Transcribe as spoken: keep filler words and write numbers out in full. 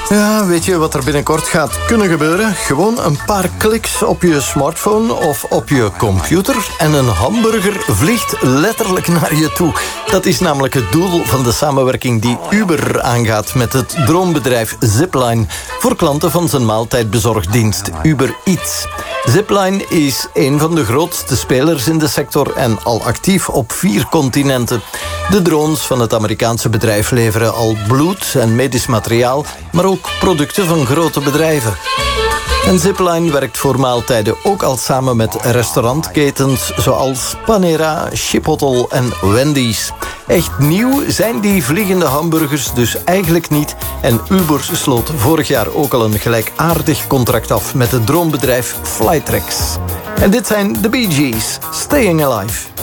Ja, weet je wat er binnenkort gaat kunnen gebeuren? Gewoon een paar kliks op je smartphone of op je computer en een hamburger vliegt letterlijk naar je toe. Dat is namelijk het doel van de samenwerking die Uber aangaat met het droombedrijf Zipline voor klanten van zijn maaltijdbezorgdienst Uber Eats. Zipline is een van de grootste spelers in de sector en al actief op vier continenten. De drones van het Amerikaanse bedrijf leveren al bloed en medisch materiaal, maar ook producten van grote bedrijven. En Zipline werkt voor maaltijden ook al samen met restaurantketens zoals Panera, Chipotle en Wendy's. Echt nieuw zijn die vliegende hamburgers dus eigenlijk niet. En Uber sloot vorig jaar ook al een gelijkaardig contract af met het droombedrijf Flytrex. En dit zijn de Bee Gees, Staying Alive.